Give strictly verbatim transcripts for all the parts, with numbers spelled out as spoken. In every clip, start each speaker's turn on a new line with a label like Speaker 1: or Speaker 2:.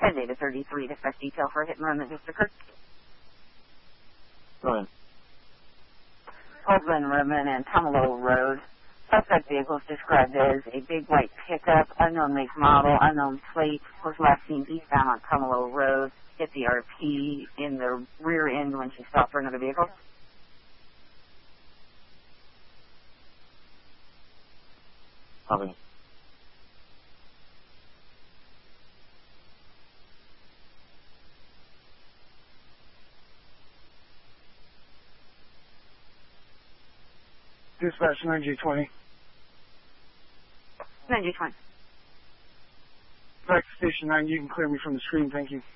Speaker 1: ten David thirty-three, dispatch detail for a hit and run that just occurred.
Speaker 2: Go ahead.
Speaker 1: Coldland Ribbon and Tumalo Road. Suspect vehicle is described as a big white pickup, unknown make model, unknown plate, was last seen eastbound on Tumalo Road, hit the R P in the rear end when she stopped for another vehicle.
Speaker 2: Copy.
Speaker 3: Dispatch nine G twenty.
Speaker 1: nine G twenty.
Speaker 3: Back to station nine, you can clear me from the screen, thank you.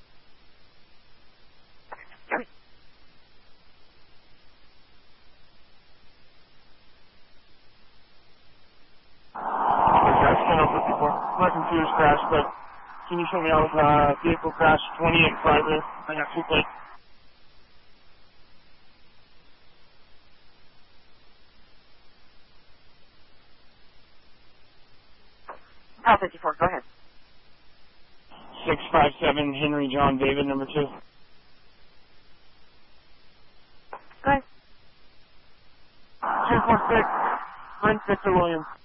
Speaker 1: Okay.
Speaker 3: Dispatch ten oh fifty-four. My computer's crashed, but can you show me out uh, vehicle crash twenty-eight Fiverr? I got two plates.
Speaker 1: Kyle fifty-four, go ahead.
Speaker 3: six five seven Henry John David, number two.
Speaker 1: Go ahead.
Speaker 3: two four six, Prince Victor Williams.